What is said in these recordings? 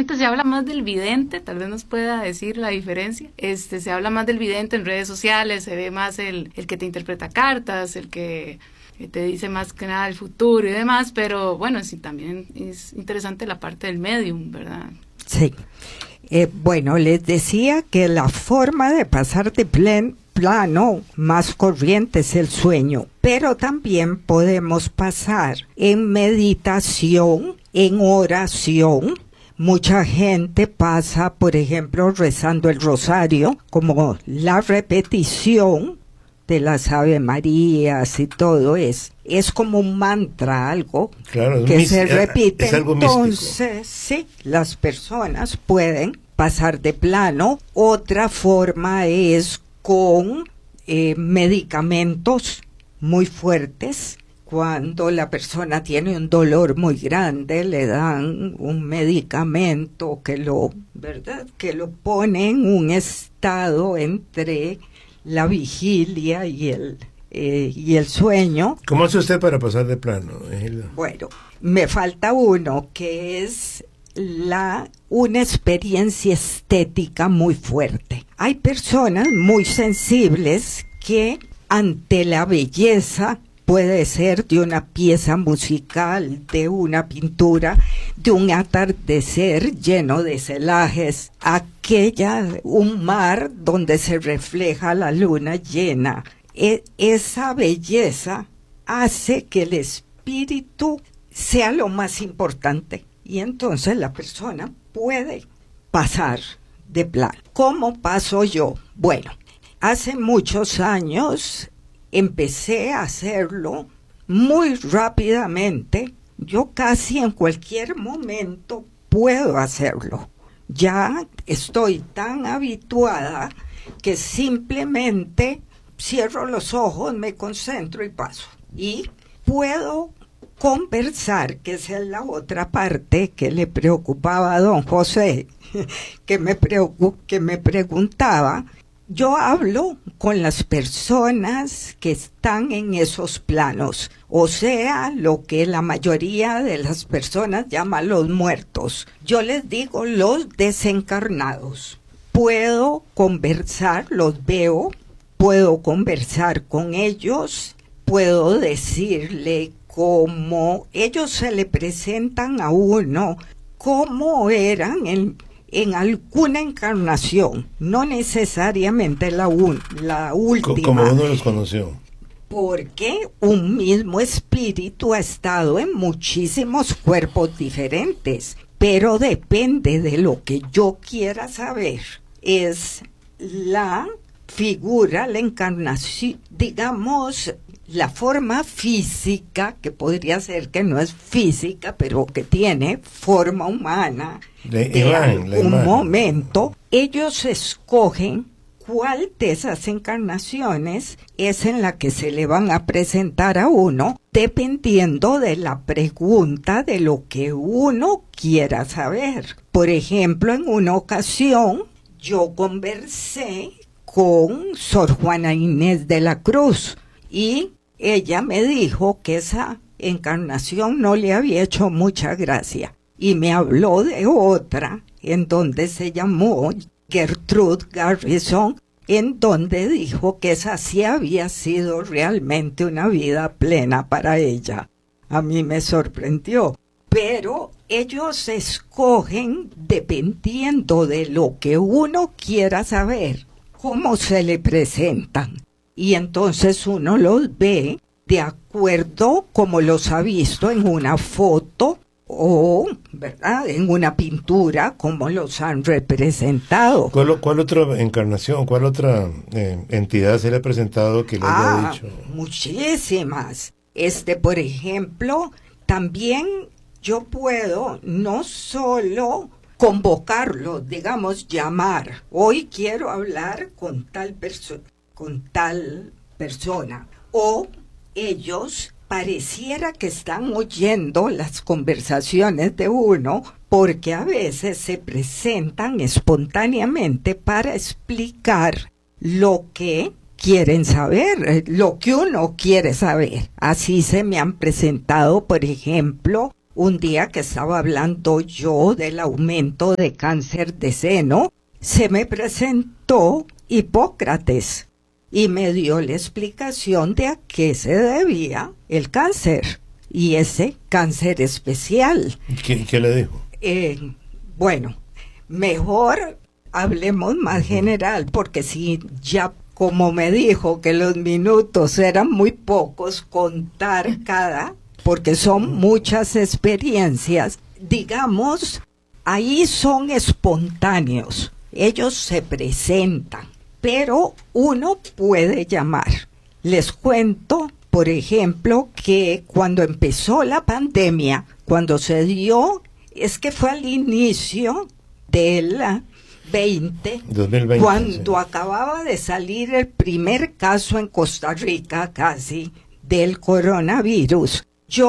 últimamente se habla más del vidente, tal vez nos pueda decir la diferencia. Se habla más del vidente en redes sociales, se ve más el que te interpreta cartas, el que te dice más que nada el futuro y demás, pero bueno, sí, también es interesante la parte del medium, ¿verdad? Sí. Bueno, les decía que la forma de pasar de plano más corriente es el sueño, pero también podemos pasar en meditación, en oración. Mucha gente pasa, por ejemplo, rezando el rosario, como la repetición de las Ave Marías y todo es como un mantra, algo claro, que se repite. Es algo entonces, místico. sí, las personas pueden pasar de plano. Otra forma es con medicamentos muy fuertes. Cuando la persona tiene un dolor muy grande, le dan un medicamento ¿verdad? Que lo pone en un estado entre la vigilia y el sueño. ¿Cómo hace usted para pasar de plano, Hilda? Bueno, me falta uno que es una experiencia estética muy fuerte. Hay personas muy sensibles que ante la belleza, puede ser de una pieza musical, de una pintura, de un atardecer lleno de celajes, un mar donde se refleja la luna llena. Esa belleza hace que el espíritu sea lo más importante y entonces la persona puede pasar de plano. ¿Cómo paso yo? Bueno, hace muchos años empecé a hacerlo muy rápidamente. Yo casi en cualquier momento puedo hacerlo. Ya estoy tan habituada que simplemente cierro los ojos, me concentro y paso. Y puedo conversar, que esa es la otra parte que le preocupaba a don José, que me preguntaba. Yo hablo con las personas que están en esos planos, o sea, lo que la mayoría de las personas llaman los muertos. Yo les digo los desencarnados. Puedo conversar, los veo, puedo conversar con ellos, puedo decirle cómo ellos se le presentan a uno, cómo eran en alguna encarnación, no necesariamente la última. Como uno los conoció. Porque un mismo espíritu ha estado en muchísimos cuerpos diferentes, pero depende de lo que yo quiera saber. Es la figura, la encarnación, digamos, la forma física, que podría ser que no es física, pero que tiene forma humana, un momento, ellos escogen cuál de esas encarnaciones es en la que se le van a presentar a uno, dependiendo de la pregunta de lo que uno quiera saber. Por ejemplo, en una ocasión, yo conversé con Sor Juana Inés de la Cruz, y ella me dijo que esa encarnación no le había hecho mucha gracia. Y me habló de otra, en donde se llamó Gertrude Garrison, en donde dijo que esa sí había sido realmente una vida plena para ella. A mí me sorprendió. Pero ellos escogen dependiendo de lo que uno quiera saber, cómo se le presentan. Y entonces uno los ve de acuerdo como los ha visto en una foto o, ¿verdad?, en una pintura, como los han representado. ¿Cuál otra encarnación, cuál otra entidad se le ha presentado que le haya dicho? Muchísimas. Por ejemplo, también yo puedo no solo convocarlo, digamos, llamar. Hoy quiero hablar con tal persona, o ellos pareciera que están oyendo las conversaciones de uno, porque a veces se presentan espontáneamente para explicar lo que quieren saber, lo que uno quiere saber. Así se me han presentado, por ejemplo, un día que estaba hablando yo del aumento de cáncer de seno, se me presentó Hipócrates y me dio la explicación de a qué se debía el cáncer, y ese cáncer especial. ¿Qué le dijo? Bueno, mejor hablemos más general, porque si ya como me dijo que los minutos eran muy pocos, contar porque son muchas experiencias, digamos, ahí son espontáneos, ellos se presentan, pero uno puede llamar. Les cuento, por ejemplo, que cuando empezó la pandemia, cuando se dio, es que fue al inicio del 2020, cuando sí, acababa de salir el primer caso en Costa Rica casi del coronavirus, yo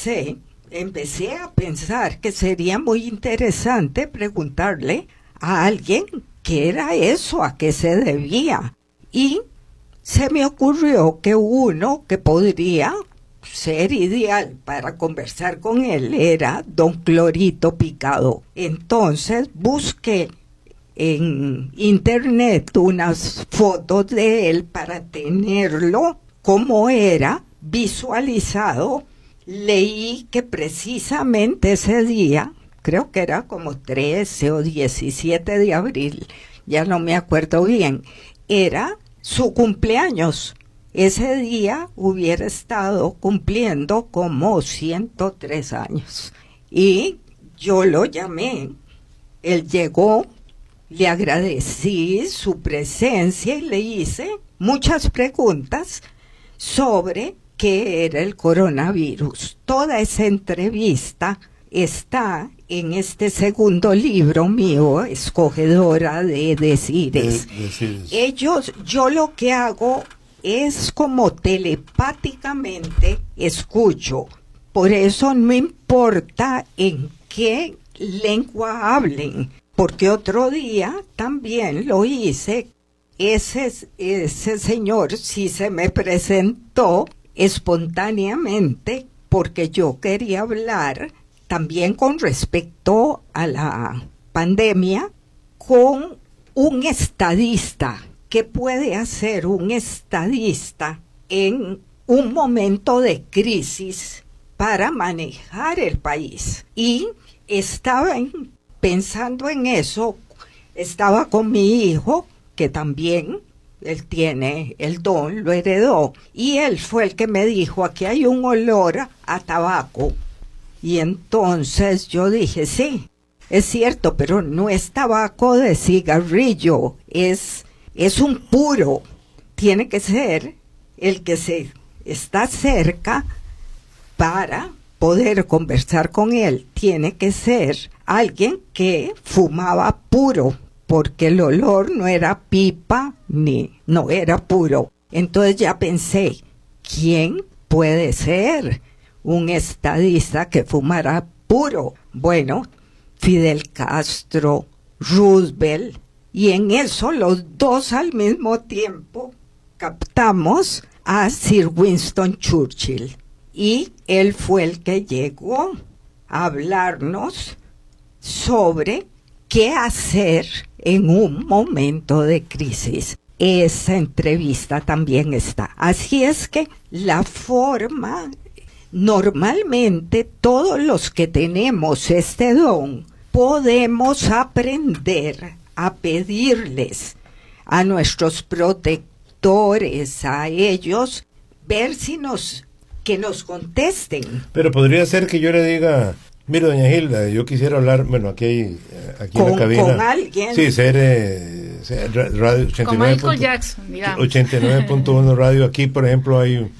empecé a pensar que sería muy interesante preguntarle a alguien qué era eso, a qué se debía. Y se me ocurrió que uno que podría ser ideal para conversar con él era don Clorito Picado. Entonces busqué en internet unas fotos de él para tenerlo como era visualizado. Leí que precisamente ese día, creo que era como 13 o 17 de abril, ya no me acuerdo bien, era su cumpleaños. Ese día hubiera estado cumpliendo como 103 años. Y yo lo llamé, él llegó, le agradecí su presencia y le hice muchas preguntas sobre qué era el coronavirus. Toda esa entrevista está en este segundo libro mío, Escogedora de Decires. Yo lo que hago es como telepáticamente escucho. Por eso no importa en qué lengua hablen, porque otro día también lo hice. Ese señor sí se me presentó espontáneamente porque yo quería hablar también con respecto a la pandemia con un estadista. ¿Qué puede hacer un estadista en un momento de crisis para manejar el país? Y estaba pensando en eso, estaba con mi hijo, que también él tiene el don, lo heredó, y él fue el que me dijo, aquí hay un olor a tabaco. Y entonces yo dije, sí, es cierto, pero no es tabaco de cigarrillo, es un puro. Tiene que ser el que se está cerca para poder conversar con él. Tiene que ser alguien que fumaba puro, porque el olor no era pipa no era puro. Entonces ya pensé, ¿quién puede ser un estadista que fumara puro? Bueno, Fidel Castro, Roosevelt, y en eso los dos al mismo tiempo captamos a Sir Winston Churchill. Y él fue el que llegó a hablarnos sobre qué hacer en un momento de crisis. Esa entrevista también está. Así es que la forma, normalmente todos los que tenemos este don, podemos aprender a pedirles a nuestros protectores, a ellos, ver si que nos contesten. Pero podría ser que yo le diga, mire, doña Gilda, yo quisiera hablar, bueno, aquí en la cabina. Con alguien. Sí, ser radio 89. Con Michael Jackson, digamos. 89.1 radio. Aquí, por ejemplo, hay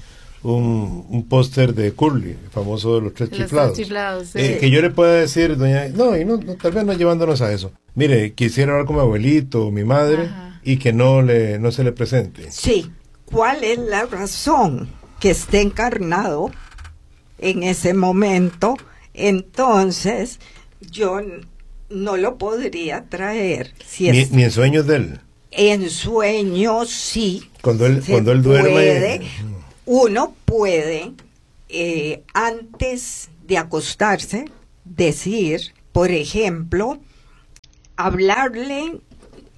un póster de Curly, famoso de los tres chiflados. Sí. Que yo le pueda decir, doña, no, tal vez no llevándonos a eso. Mire, quisiera hablar con mi abuelito o mi madre. Ajá. Y que no se le presente. Sí. ¿Cuál es la razón? Que esté encarnado en ese momento. Entonces yo no lo podría traer. Ni en sueños de él. En sueños sí. Cuando él duerme. Uno puede, antes de acostarse, decir, por ejemplo, hablarle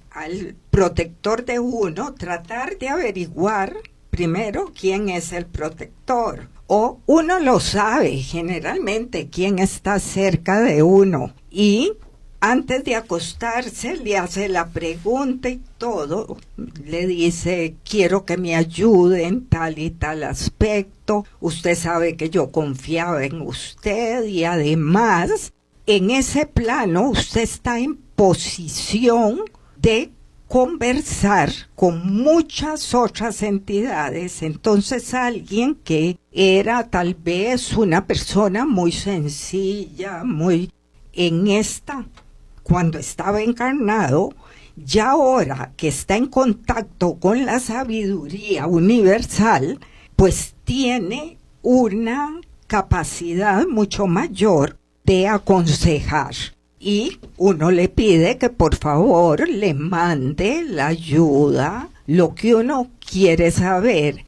al protector de uno, tratar de averiguar primero quién es el protector. O uno lo sabe generalmente quién está cerca de uno. Y antes de acostarse le hace la pregunta y todo. Le dice, quiero que me ayude en tal y tal aspecto. Usted sabe que yo confiaba en usted y además en ese plano usted está en posición de conversar con muchas otras entidades. Entonces alguien que era tal vez una persona muy sencilla, muy en esta, cuando estaba encarnado, ya ahora que está en contacto con la sabiduría universal, pues tiene una capacidad mucho mayor de aconsejar. Y uno le pide que por favor le mande la ayuda, lo que uno quiere saber.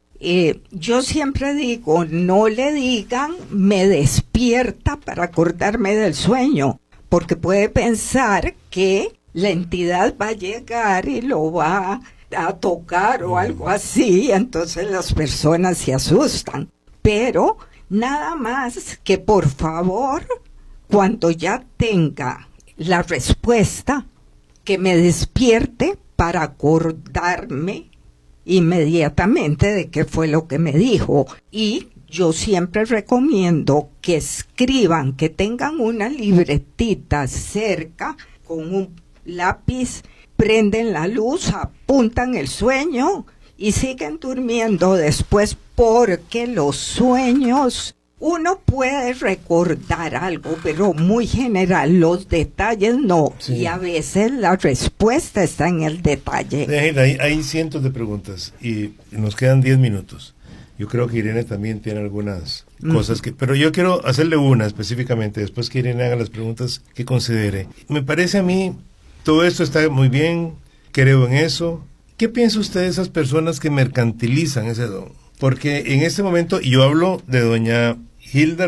Yo siempre digo, no le digan, me despierta para acordarme del sueño, porque puede pensar que la entidad va a llegar y lo va a tocar o algo así, entonces las personas se asustan. Pero nada más que por favor, cuando ya tenga la respuesta, que me despierte para acordarme inmediatamente de qué fue lo que me dijo. Y yo siempre recomiendo que escriban, que tengan una libretita cerca con un lápiz, prenden la luz, apuntan el sueño y siguen durmiendo después, porque los sueños, uno puede recordar algo, pero muy general, los detalles no, sí. Y a veces la respuesta está en el detalle. Hay cientos de preguntas y nos quedan 10 minutos. Yo creo que Irene también tiene algunas cosas que... Pero yo quiero hacerle una específicamente, después que Irene haga las preguntas que considere. Me parece a mí, todo esto está muy bien, creo en eso. ¿Qué piensa usted de esas personas que mercantilizan ese don? Porque en este momento, y yo hablo de doña Hilda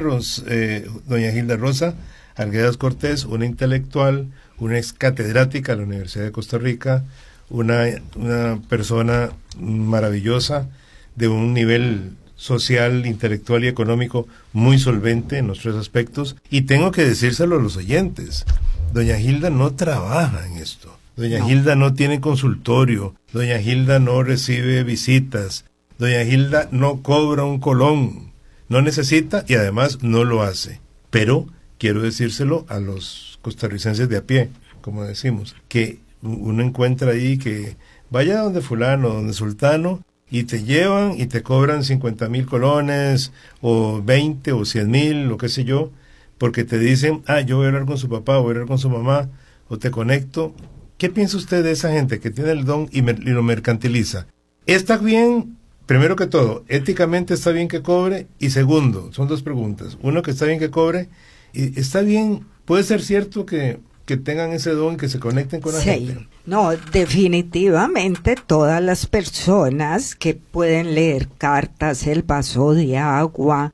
Rosa Arguedas Cortés, una intelectual, una ex catedrática de la Universidad de Costa Rica, una persona maravillosa, de un nivel social, intelectual y económico muy solvente en los tres aspectos, y tengo que decírselo a los oyentes, doña Hilda no trabaja en esto, doña Hilda no tiene consultorio, doña Hilda no recibe visitas, doña Hilda no cobra un colón, no necesita y además no lo hace, pero quiero decírselo a los costarricenses de a pie, como decimos, que uno encuentra ahí que vaya donde fulano, donde sultano, y te llevan y te cobran 50,000 colones, o 20 o 100,000, o qué sé yo, porque te dicen, yo voy a hablar con su papá, voy a hablar con su mamá, o te conecto. ¿Qué piensa usted de esa gente que tiene el don y lo mercantiliza? ¿Está bien? Primero que todo, éticamente está bien que cobre, y segundo, son dos preguntas. Uno, que está bien que cobre, y está bien, puede ser cierto que tengan ese don, que se conecten con la gente. No, definitivamente todas las personas que pueden leer cartas, el vaso de agua,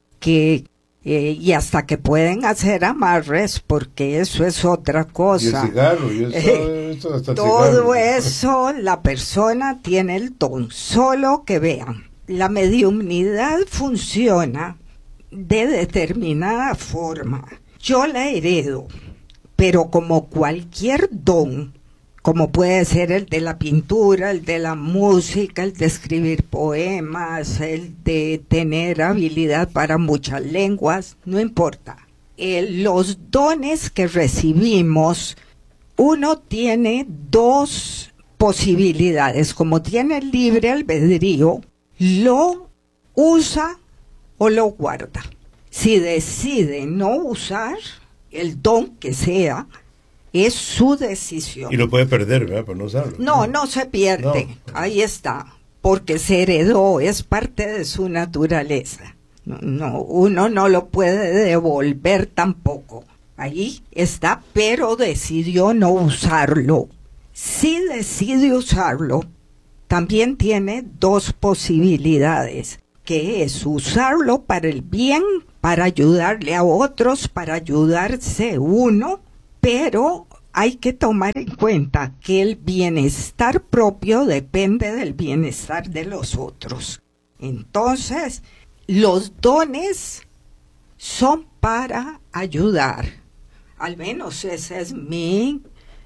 y hasta que pueden hacer amarres, porque eso es otra cosa. Y el cigarro, eso hasta todo cigarro. Eso, la persona tiene el don, solo que vean. La mediumnidad funciona de determinada forma. Yo la heredo, pero como cualquier don, como puede ser el de la pintura, el de la música, el de escribir poemas, el de tener habilidad para muchas lenguas, no importa. Los dones que recibimos, uno tiene dos posibilidades. Como tiene libre albedrío, lo usa o lo guarda. Si decide no usar el don que sea, es su decisión. Y lo puede perder, ¿verdad? Por no usarlo. No se pierde. No. Ahí está. Porque se heredó, es parte de su naturaleza. Uno no lo puede devolver tampoco. Ahí está, pero decidió no usarlo. Si decide usarlo, también tiene dos posibilidades, que es usarlo para el bien para ayudarle a otros, para ayudarse uno, pero hay que tomar en cuenta que el bienestar propio depende del bienestar de los otros. Entonces, los dones son para ayudar. Al menos ese es mi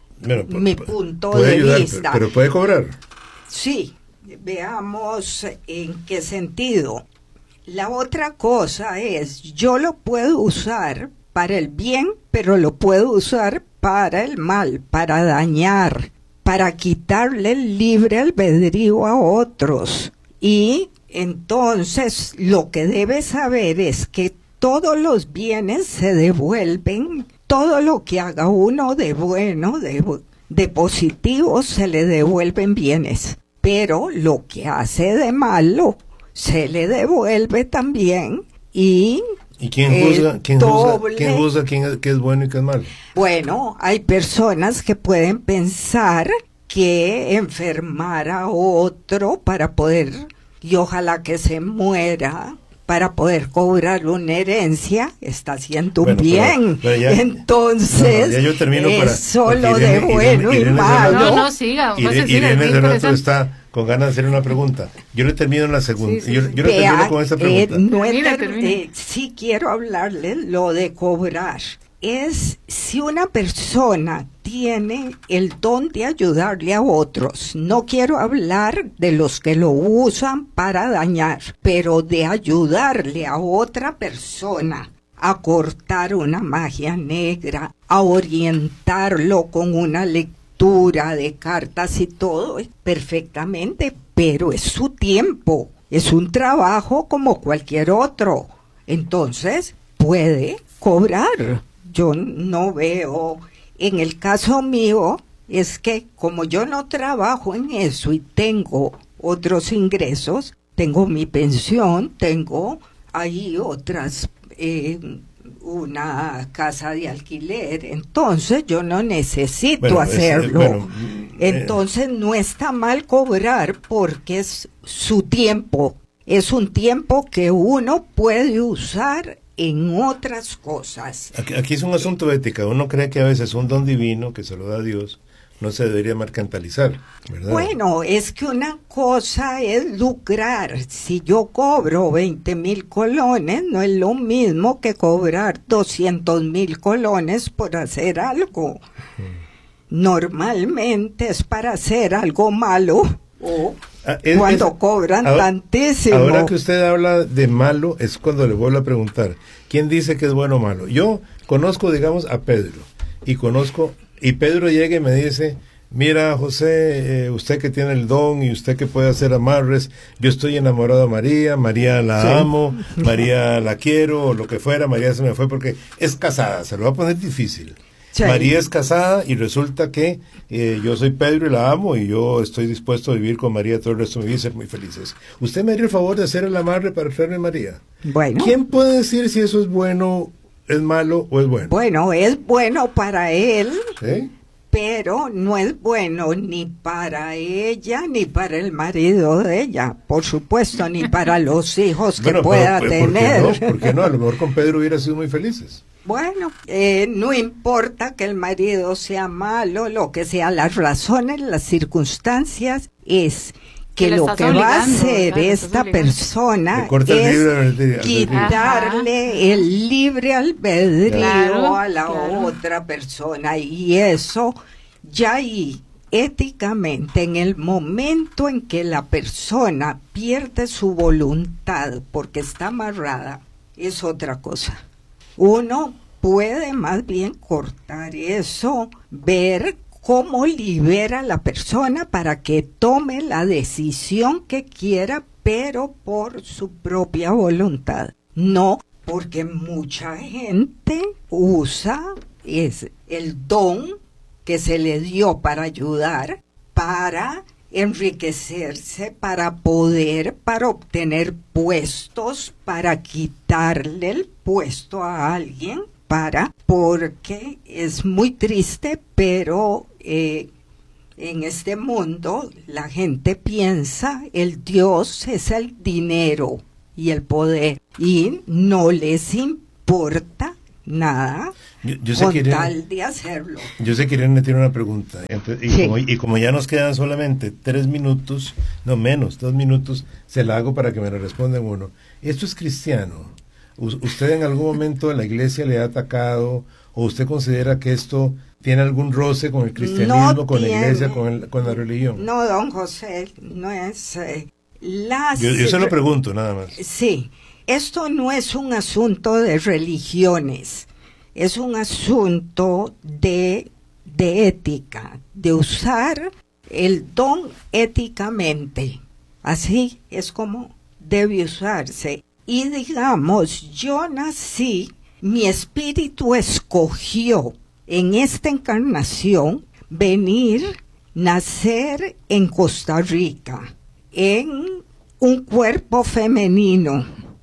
punto de ayudar, vista. Pero puede cobrar. Sí, veamos en qué sentido. La otra cosa es, yo lo puedo usar para el bien, pero lo puedo usar para el mal, para dañar, para quitarle el libre albedrío a otros. Y entonces lo que debe saber es que todos los bienes se devuelven, todo lo que haga uno de bueno, de positivo, se le devuelven bienes. Pero lo que hace de malo, se le devuelve también. ¿Y quién juzga qué es bueno y qué es malo? Bueno, hay personas que pueden pensar que enfermar a otro para poder, y ojalá que se muera, para poder cobrar una herencia, está haciendo un bien. Pero ya, entonces, ya yo termino es solo de bueno y malo. No, siga. Irene Cerrato está con ganas de hacer una pregunta. Yo le termino en la segunda. Sí. Yo le termino con esta pregunta. Sí quiero hablarle lo de cobrar. Es si una persona tiene el don de ayudarle a otros. No quiero hablar de los que lo usan para dañar, pero de ayudarle a otra persona a cortar una magia negra, a orientarlo con una lectura de cartas y todo, perfectamente, pero es su tiempo, es un trabajo como cualquier otro. Entonces, puede cobrar. Yo no veo, en el caso mío, es que como yo no trabajo en eso y tengo otros ingresos, tengo mi pensión, tengo ahí otras, una casa de alquiler, entonces yo no necesito hacerlo. Entonces no está mal cobrar porque es su tiempo, es un tiempo que uno puede usar en otras cosas. Aquí es un asunto de ética. Uno cree que a veces un don divino que se lo da a Dios no se debería mercantilizar, ¿verdad? Bueno, es que una cosa es lucrar. Si yo cobro 20,000 colones, no es lo mismo que cobrar 200,000 colones por hacer algo. Normalmente es para hacer algo malo o cuando cobran tantísimo. Ahora que usted habla de malo, es cuando le vuelvo a preguntar, ¿quién dice que es bueno o malo? Yo conozco, digamos, a Pedro, y Pedro llega y me dice, mira, José, usted que tiene el don y usted que puede hacer amarres, yo estoy enamorado de María la amo, María la quiero, o lo que fuera, María se me fue porque es casada, se lo va a poner difícil. Sí. María es casada y resulta que yo soy Pedro y la amo y yo estoy dispuesto a vivir con María todo el resto de mi vida y ser muy felices. ¿Usted me haría el favor de hacer el amarre para traerme a María? Bueno. ¿Quién puede decir si eso es bueno, es malo o es bueno? Bueno, es bueno para él, ¿sí? Pero no es bueno ni para ella ni para el marido de ella, por supuesto, ni para los hijos que pueda tener. ¿Por qué no? A lo mejor con Pedro hubiera sido muy felices. Bueno, no importa que el marido sea malo, lo que sea, las razones, las circunstancias, es que lo que va a hacer esta persona es quitarle el libre albedrío a la otra persona, y eso ya ahí, éticamente, en el momento en que la persona pierde su voluntad porque está amarrada, es otra cosa. Uno puede más bien cortar eso, ver cómo libera a la persona para que tome la decisión que quiera, pero por su propia voluntad. No porque mucha gente usa el don que se le dio para ayudar, para enriquecerse, para obtener puestos, para quitarle el puesto a alguien, porque es muy triste, pero en este mundo la gente piensa el Dios es el dinero y el poder. y no les importa nada yo sé con que Irene, tal de hacerlo. Yo sé que Irene tiene una pregunta. Entonces, Sí. como ya nos quedan solamente 3 minutos, no menos, 2 minutos, se la hago para que me la responda uno. ¿Esto es cristiano? ¿Usted en algún momento en la iglesia le ha atacado o usted considera que esto tiene algún roce con el cristianismo, No con la tiene. iglesia, con la religión? No, don José, no es... Yo se lo pregunto, nada más. Sí, esto no es un asunto de religiones, es un asunto de ética, de usar el don éticamente. Así es como debe usarse. Y digamos, yo nací, mi espíritu escogió en esta encarnación venir, nacer en Costa Rica, en un cuerpo femenino,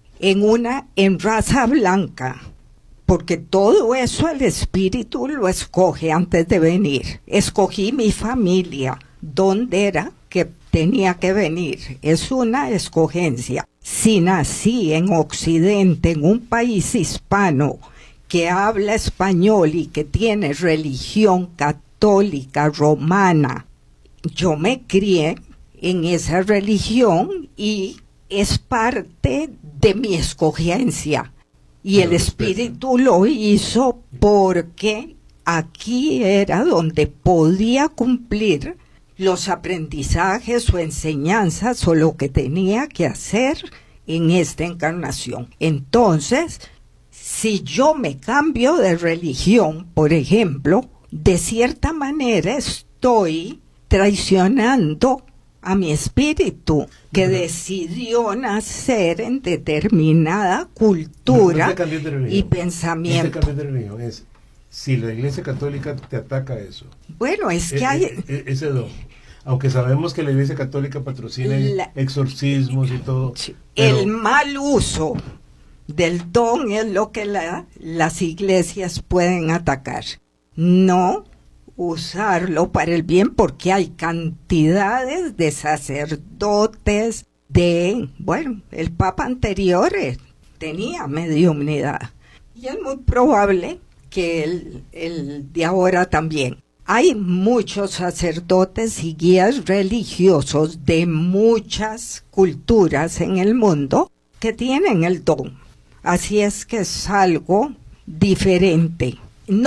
en raza blanca, porque todo eso el espíritu lo escoge antes de venir. Escogí mi familia, dónde era que tenía que venir. Es una escogencia. Si nací en Occidente, en un país hispano que habla español y que tiene religión católica romana, yo me crié en esa religión y es parte de mi escogencia. Y el espíritu lo hizo porque aquí era donde podía cumplir los aprendizajes o enseñanzas o lo que tenía que hacer en esta encarnación. Entonces, si yo me cambio de religión, por ejemplo, de cierta manera estoy traicionando a mi espíritu, que decidió nacer en determinada cultura y pensamiento. Este cambio de religión es, si la Iglesia Católica te ataca eso. Bueno, es que hay... Ese don. Aunque sabemos que la Iglesia Católica patrocina exorcismos y todo. Pero el mal uso del don es lo que las iglesias pueden atacar. No usarlo para el bien, porque hay cantidades de sacerdotes, el Papa anterior tenía mediunidad, y es muy probable que el de ahora también. Hay muchos sacerdotes y guías religiosos de muchas culturas en el mundo que tienen el don, así es que es algo diferente.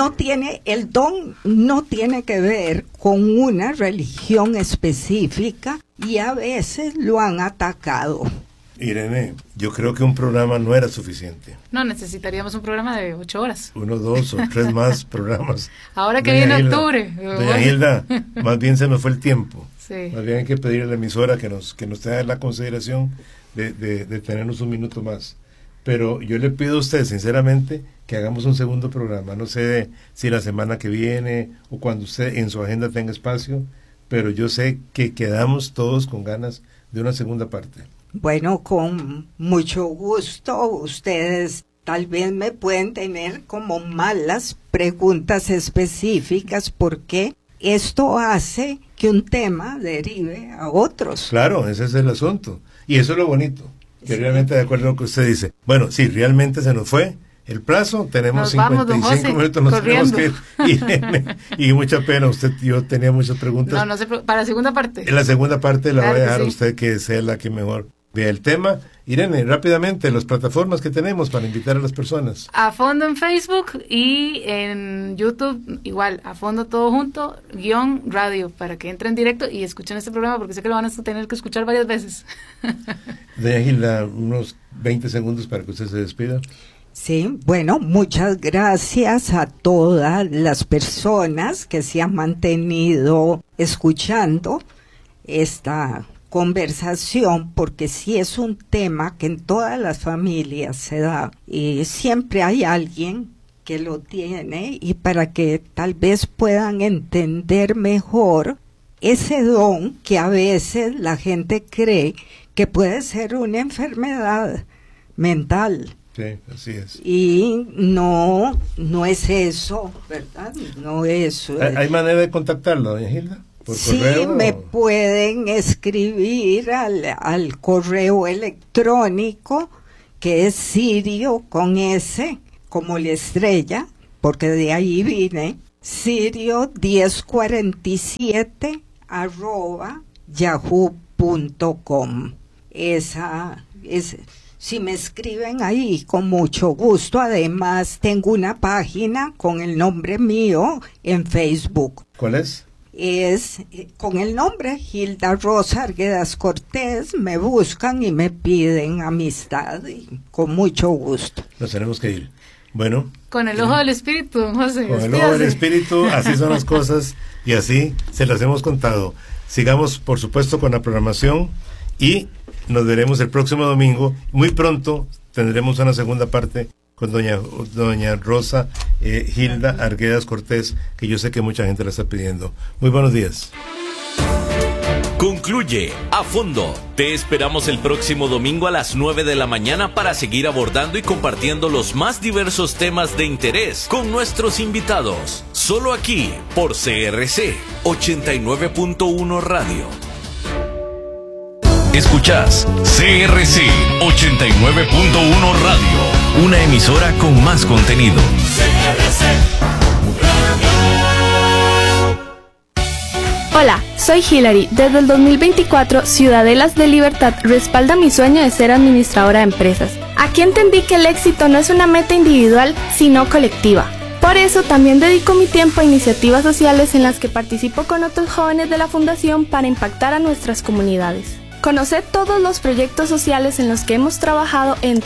El don no tiene que ver con una religión específica y a veces lo han atacado. Irene, yo creo que un programa no era suficiente. No, necesitaríamos un programa de 8 horas. 1, 2 o 3 más programas. Ahora que viene octubre. Doña Hilda, más bien se nos fue el tiempo. Sí. Más bien hay que pedirle a la emisora que nos tenga la consideración de tenernos un minuto más. Pero yo le pido a usted, sinceramente, que hagamos un segundo programa. No sé si la semana que viene o cuando usted en su agenda tenga espacio, pero yo sé que quedamos todos con ganas de una segunda parte. Bueno, con mucho gusto. Ustedes tal vez me pueden tener como malas preguntas específicas, porque esto hace que un tema derive a otros. Claro, ese es el asunto. Y eso es lo bonito. Que Sí. realmente de acuerdo a lo que usted dice. Bueno, sí, realmente se nos fue el plazo, tenemos 55 minutos, nos tenemos que ir. Y mucha pena, yo tenía muchas preguntas. No sé, para la segunda parte. En la segunda parte la Claro voy a que dejar a sí. usted que sea la que mejor vea el tema. Irene, rápidamente, las plataformas que tenemos para invitar a las personas. A fondo en Facebook y en YouTube, igual, a fondo todo junto, _radio, para que entren directo y escuchen este programa, porque sé que lo van a tener que escuchar varias veces. Doña Gilda, unos 20 segundos para que usted se despida. Sí, bueno, muchas gracias a todas las personas que se han mantenido escuchando esta conversación, porque sí es un tema que en todas las familias se da y siempre hay alguien que lo tiene, y para que tal vez puedan entender mejor ese don que a veces la gente cree que puede ser una enfermedad mental. Sí, así es. Y no es eso, ¿verdad? No es... ¿Hay manera de contactarla, doña Gilda? ¿Por sí, correo? me pueden escribir al correo electrónico, que es Sirio con S, como la estrella, porque de ahí vine, sirio1047 @yahoo.com. Si me escriben ahí, con mucho gusto. Además, tengo una página con el nombre mío en Facebook. ¿Cuál es? Es con el nombre Hilda Rosa Arguedas Cortés. Me buscan y me piden amistad, y con mucho gusto. Nos tenemos que ir. Bueno. Con el ojo del espíritu, don José. Con el ojo del espíritu, así son las cosas y así se las hemos contado. Sigamos, por supuesto, con la programación y nos veremos el próximo domingo. Muy pronto tendremos una segunda parte con doña Rosa Hilda Arguedas Cortés, que yo sé que mucha gente la está pidiendo. Muy buenos días. Concluye A Fondo. Te esperamos el próximo domingo a las 9 de la mañana para seguir abordando y compartiendo los más diversos temas de interés con nuestros invitados. Solo aquí por CRC 89.1 Radio. Escuchás CRC 89.1 Radio, una emisora con más contenido. CRC Radio. Hola, soy Hilary. Desde el 2024, Ciudadelas de Libertad respalda mi sueño de ser administradora de empresas. Aquí entendí que el éxito no es una meta individual, sino colectiva. Por eso también dedico mi tiempo a iniciativas sociales en las que participo con otros jóvenes de la Fundación para impactar a nuestras comunidades. Conoce todos los proyectos sociales en los que hemos trabajado en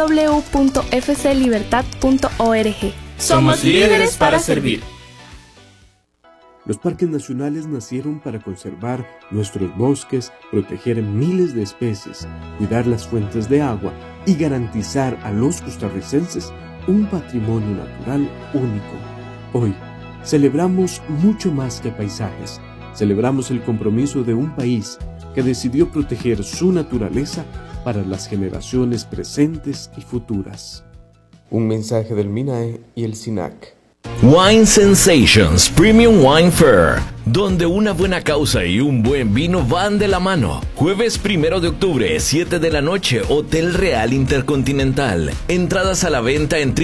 www.fclibertad.org. Somos líderes para servir. Los parques nacionales nacieron para conservar nuestros bosques, proteger miles de especies, cuidar las fuentes de agua y garantizar a los costarricenses un patrimonio natural único. Hoy celebramos mucho más que paisajes. Celebramos el compromiso de un país que decidió proteger su naturaleza para las generaciones presentes y futuras. Un mensaje del MINAE y el SINAC. Wine Sensations Premium Wine Fair, donde una buena causa y un buen vino van de la mano. Jueves 1 de octubre, 7 de la noche, Hotel Real Intercontinental. Entradas a la venta en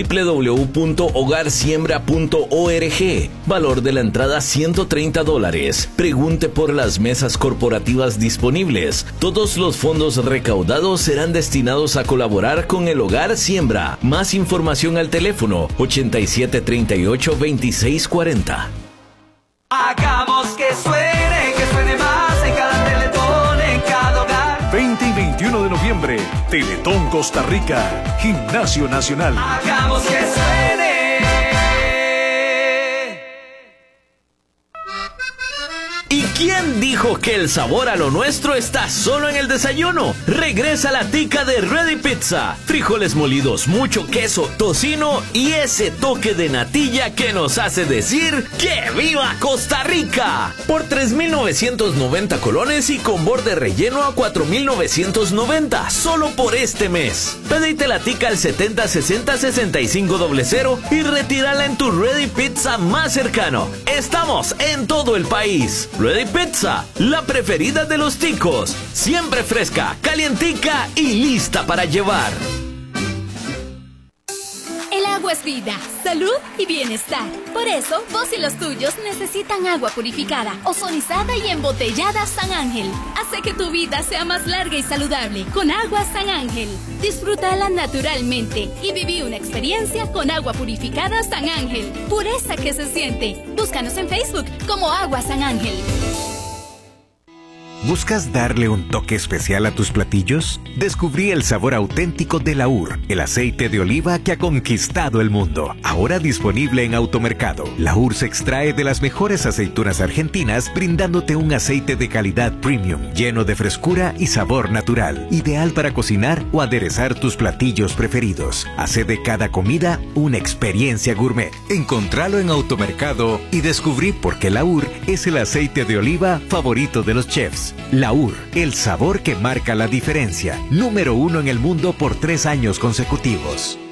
www.hogarsiembra.org. Valor de la entrada $130. Pregunte por las mesas corporativas disponibles. Todos los fondos recaudados serán destinados a colaborar con el Hogar Siembra. Más información al teléfono 8738-2640. Hagamos que suene más en cada teletón, en cada hogar. 20 y 21 de noviembre, Teletón Costa Rica, Gimnasio Nacional. Hagamos que suene. ¿Y quién dijo que el sabor a lo nuestro está solo en el desayuno? Regresa la tica de Ready Pizza. Frijoles molidos, mucho queso, tocino y ese toque de natilla que nos hace decir ¡que viva Costa Rica! Por 3,990 colones y con borde relleno a 4,990, solo por este mes. Pedite la tica al 7060-6500 y retírala en tu Ready Pizza más cercano. Estamos en todo el país. Ready Pizza, la preferida de los ticos. Siempre fresca, calientica y lista para llevar. El agua es vida, salud y bienestar. Por eso, vos y los tuyos necesitan agua purificada, ozonizada y embotellada San Ángel. Hace que tu vida sea más larga y saludable con agua San Ángel. Disfrútala naturalmente y viví una experiencia con agua purificada San Ángel. Pureza que se siente. Búscanos en Facebook como Agua San Ángel. ¿Buscas darle un toque especial a tus platillos? Descubrí el sabor auténtico de Laur, el aceite de oliva que ha conquistado el mundo. Ahora disponible en Automercado. Laur se extrae de las mejores aceitunas argentinas, brindándote un aceite de calidad premium, lleno de frescura y sabor natural. Ideal para cocinar o aderezar tus platillos preferidos. Hace de cada comida una experiencia gourmet. Encontralo en Automercado y descubrí por qué Laur es el aceite de oliva favorito de los chefs. Laur, el sabor que marca la diferencia. Número 1 en el mundo por 3 años consecutivos.